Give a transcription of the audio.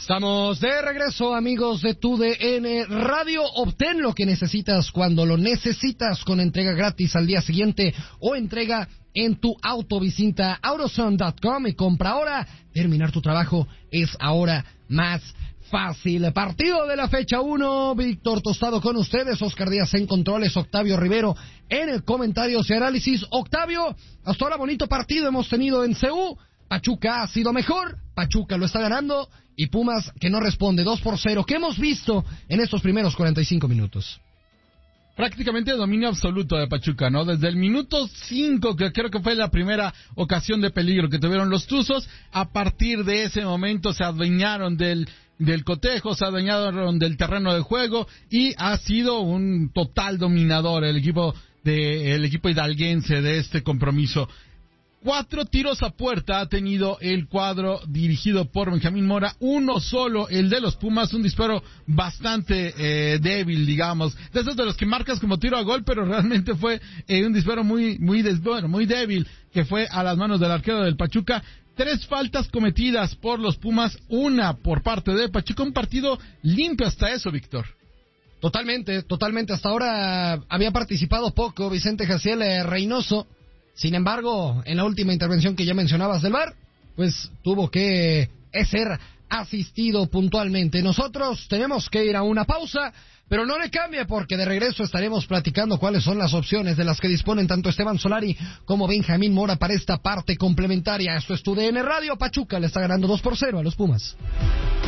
Estamos de regreso, amigos de TUDN Radio. Obtén lo que necesitas cuando lo necesitas con entrega gratis al día siguiente o entrega en tu auto. Visita autozone.com y compra ahora. Terminar tu trabajo es ahora más fácil. Partido de la fecha 1, Víctor Tostado con ustedes, Oscar Díaz en controles, Octavio Rivero en el comentarios y análisis. Octavio, hasta ahora bonito partido hemos tenido en CU. Pachuca ha sido mejor, Pachuca lo está ganando y Pumas que no responde 2-0. ¿Qué hemos visto en estos primeros 45 minutos? Prácticamente dominio absoluto de Pachuca, ¿no? Desde el minuto 5, que creo que fue la primera ocasión de peligro que tuvieron los Tuzos, a partir de ese momento se adueñaron del cotejo, se adueñaron del terreno de juego y ha sido un total dominador el equipo hidalguense de este compromiso. 4 tiros a puerta ha tenido el cuadro dirigido por Benjamín Mora, uno solo, el de los Pumas, un disparo bastante débil, digamos, de esos de los que marcas como tiro a gol, pero realmente fue un disparo muy débil, que fue a las manos del arquero del Pachuca. 3 faltas cometidas por los Pumas, una por parte de Pachuca, un partido limpio hasta eso, Víctor. Totalmente, hasta ahora había participado poco Vicente Jaciel Reynoso. Sin embargo, en la última intervención que ya mencionabas del VAR, pues tuvo que ser asistido puntualmente. Nosotros tenemos que ir a una pausa, pero no le cambie porque de regreso estaremos platicando cuáles son las opciones de las que disponen tanto Esteban Solari como Benjamín Mora para esta parte complementaria. Esto es TUDN Radio. Pachuca le está ganando 2-0 a los Pumas.